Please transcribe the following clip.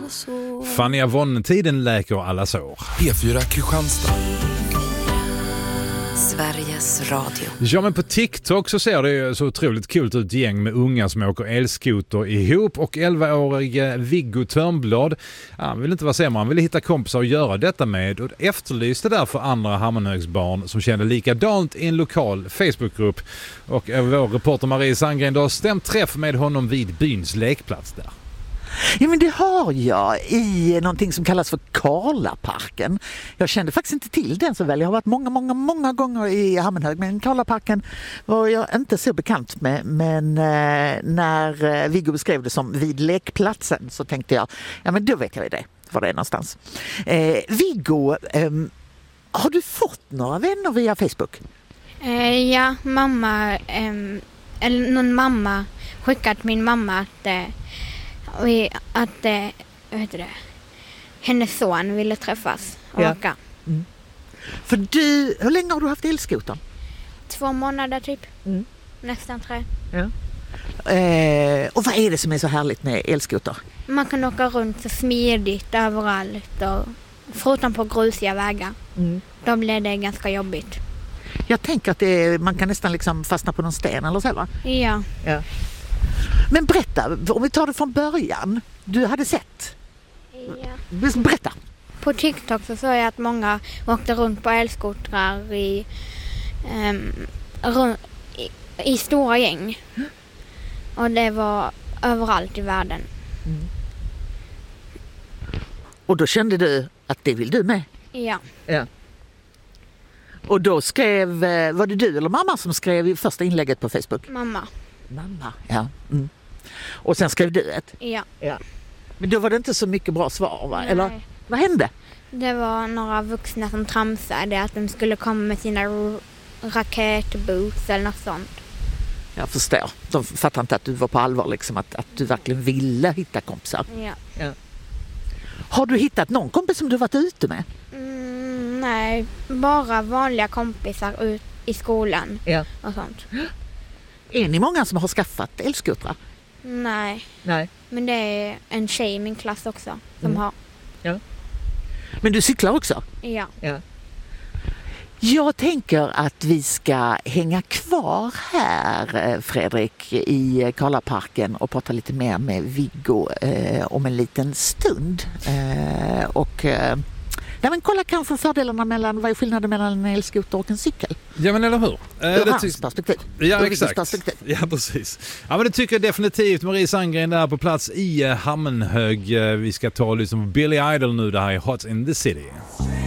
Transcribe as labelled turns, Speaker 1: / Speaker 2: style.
Speaker 1: Fanny Avon, tiden läker alla sår.
Speaker 2: P4 Kristianstad.
Speaker 3: Sveriges Radio.
Speaker 1: Ja, men på TikTok så ser det så otroligt kul ut, gäng med unga som åker elskoter ihop, och 11-årige Viggo Törnblad, han vill inte vara sämre, han ville hitta kompisar att göra detta med, och efterlyste därför andra Hammenhögsbarn som kände likadant i en lokal Facebookgrupp. Och vår reporter Marie Sandgren har stämt träff med honom vid byns lekplats där.
Speaker 4: Ja, men det har jag i någonting som kallas för Karlaparken. Jag kände faktiskt inte till den så väl. Jag har varit många gånger i Hammenhög, men Karlaparken var jag inte så bekant med. Men när Viggo beskrev det som vid lekplatsen så tänkte jag, ja men då vet jag det, var det är någonstans. Viggo, har du fått några vänner via Facebook?
Speaker 5: Ja, mamma, eller någon mamma skickat min mamma att hennes son ville träffas och åka.
Speaker 4: Mm. För hur länge har du haft elskotern?
Speaker 5: 2 månader typ.
Speaker 4: Mm.
Speaker 5: Nästan 3.
Speaker 4: Ja. Och vad är det som är så härligt med elskoter?
Speaker 5: Man kan åka runt så smidigt överallt, och förutom på grusiga vägar.
Speaker 4: Mm.
Speaker 5: Då blir det ganska jobbigt.
Speaker 4: Jag tänker att man kan nästan liksom fastna på någon sten eller så, va?
Speaker 5: Ja.
Speaker 4: Men berätta, om vi tar det från början. Du hade sett.
Speaker 5: Ja.
Speaker 4: Berätta.
Speaker 5: På TikTok så såg jag att många åkte runt på elskotrar i stora gäng. Och det var överallt i världen.
Speaker 4: Mm. Och då kände du att det vill du med?
Speaker 5: Ja.
Speaker 4: Och då var det du eller mamma som skrev i första inlägget på Facebook?
Speaker 5: Mamma,
Speaker 4: ja. Mm. Och sen skrev du ett?
Speaker 5: Ja.
Speaker 4: Men då var det inte så mycket bra svar, va?
Speaker 5: Nej.
Speaker 4: Eller vad hände?
Speaker 5: Det var några vuxna som tramsade att de skulle komma med sina raketboots eller något sånt.
Speaker 4: Jag förstår. De fattar inte att du var på allvar, liksom, att du verkligen ville hitta kompisar.
Speaker 5: Ja.
Speaker 4: Har du hittat någon kompis som du varit ute med?
Speaker 5: Nej, bara vanliga kompisar ut i skolan och sånt.
Speaker 4: Är ni många som har skaffat elskotrar?
Speaker 5: Nej. Men det är en tjej i min klass också som har.
Speaker 4: Ja. Men du cyklar också?
Speaker 5: Ja.
Speaker 4: Jag tänker att vi ska hänga kvar här, Fredrik, i Karlaparken och prata lite mer med Viggo om en liten stund. Men kolla kanske fördelarna vad är skillnaden mellan en elskoter och en cykel?
Speaker 1: Ja, men eller hur?
Speaker 4: Ur hans perspektiv.
Speaker 1: Ja, exakt. Ja, precis. Ja, men det tycker jag definitivt. Marie Sandgren där på plats i Hammenhög. Vi ska ta liksom Billy Idol nu, det här är Hot in the City.